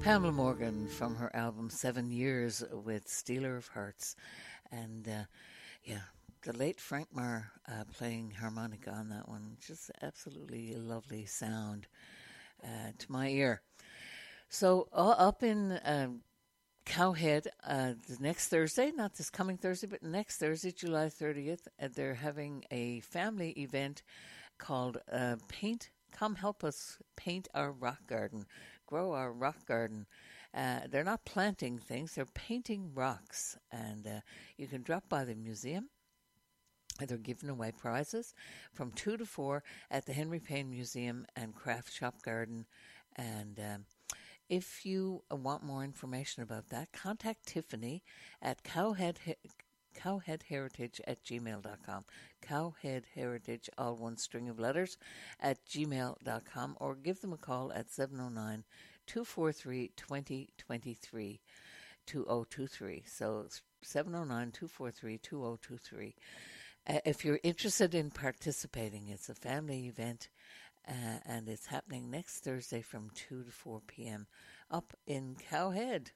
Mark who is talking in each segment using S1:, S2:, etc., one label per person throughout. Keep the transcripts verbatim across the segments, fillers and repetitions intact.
S1: Pamela Morgan from her album Seven Years with Stealer of Hearts. And uh, yeah, the late Frank Marr uh, playing harmonica on that one. Just absolutely lovely sound uh, to my ear. So uh, up in um, Cowhead, uh, the next Thursday, not this coming Thursday, but next Thursday, July thirtieth, uh, they're having a family event called uh, Paint. Come help us paint our rock garden, grow our rock garden. Uh, they're not planting things, they're painting rocks. And uh, you can drop by the museum. They're giving away prizes from two to four at the Henry Payne Museum and Craft Shop Garden. And um, if you want more information about that, contact Tiffany at Cowhead cowheadheritage at gmail dot com. Cowheadheritage, all one string of letters, at gmail dot com, or give them a call at seven oh nine, two four three, two oh two three, two oh two three. So seven oh nine, two four three, two oh two three. Uh, if you're interested in participating, it's a family event. Uh, and it's happening next Thursday from two to four p.m. up in Cowhead.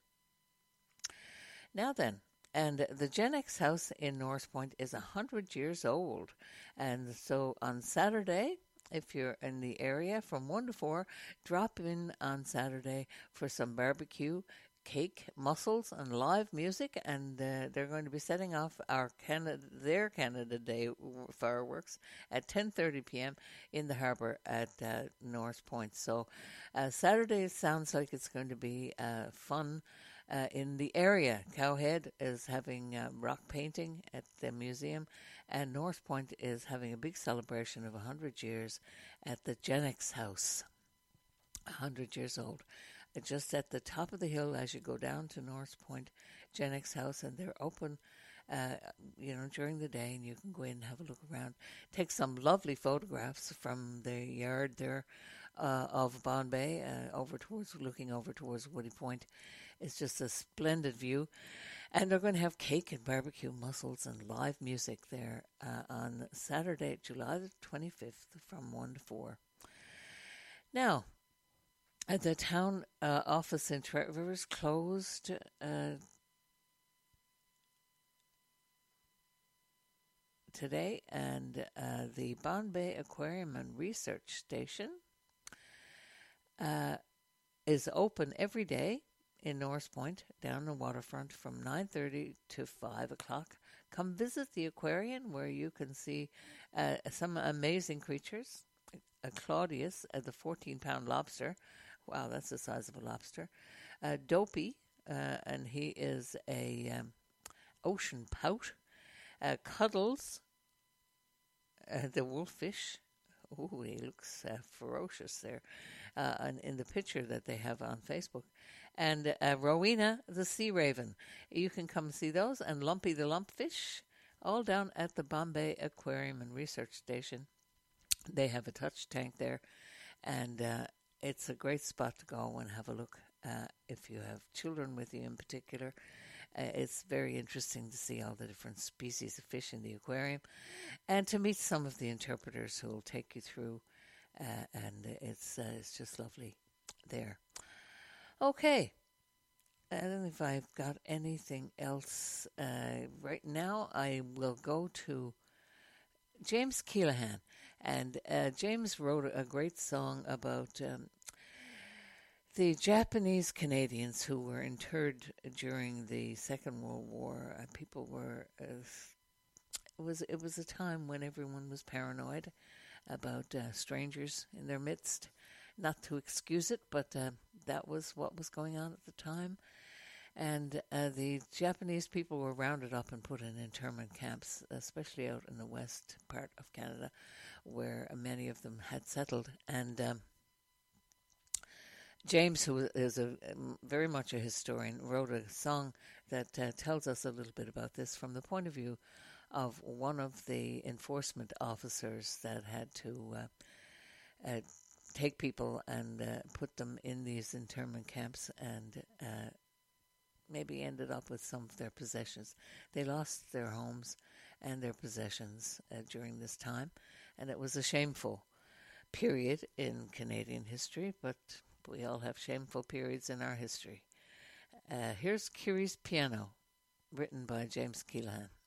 S1: Now then, and the Gen X house in North Point is one hundred years old. And so on Saturday, if you're in the area from one to four, drop in on Saturday for some barbecue, cake, mussels, and live music. And uh, they're going to be setting off our Canada, their Canada Day fireworks at ten thirty p.m. in the harbour at uh, North Point. So uh, Saturday sounds like it's going to be uh, fun uh, in the area. Cowhead is having uh, rock painting at the museum, and North Point is having a big celebration of one hundred years at the Gen X house. one hundred years old. Just at the top of the hill as you go down to North Point Gen X house, and they're open uh, you know, during the day, and you can go in and have a look around. Take some lovely photographs from the yard there uh, of Bombay, uh, over towards, looking over towards Woody Point. It's just a splendid view. And they're going to have cake and barbecue, mussels, and live music there uh, on Saturday, July the twenty-fifth from one to four. Now, at the town uh, office in Trent Rivers closed uh, today, and uh, the Bombay Aquarium and Research Station uh, is open every day in North Point, down the waterfront, from nine thirty to five o'clock. Come visit the aquarium where you can see uh, some amazing creatures. Uh, Claudius, uh, the fourteen-pound lobster. Wow, that's the size of a lobster. Uh, Dopey, uh, and he is a um, ocean pout. Uh, Cuddles, uh, the wolffish. Oh, he looks uh, ferocious there uh, and in the picture that they have on Facebook. And uh, Rowena, the sea raven. You can come see those. And Lumpy the lumpfish, all down at the Bombay Aquarium and Research Station. They have a touch tank there, and uh, it's a great spot to go and have a look uh, if you have children with you in particular. Uh, it's very interesting to see all the different species of fish in the aquarium and to meet some of the interpreters who will take you through, uh, and it's, uh, it's just lovely there. Okay. I don't know if I've got anything else. Uh, right now I will go to James Keelahan. And uh, James wrote a great song about um, the Japanese Canadians who were interred during the Second World War. Uh, people were uh, it was it was a time when everyone was paranoid about uh, strangers in their midst. Not to excuse it, but uh, that was what was going on at the time. And uh, the Japanese people were rounded up and put in internment camps, especially out in the west part of Canada, where many of them had settled. And um, James, who is a, very much a historian, wrote a song that uh, tells us a little bit about this from the point of view of one of the enforcement officers that had to uh, uh, take people and uh, put them in these internment camps, and uh, maybe ended up with some of their possessions. They lost their homes and their possessions uh, during this time, and it was a shameful period in Canadian history, but but we all have shameful periods in our history. Uh, here's Kiri's Piano, written by James Keelan.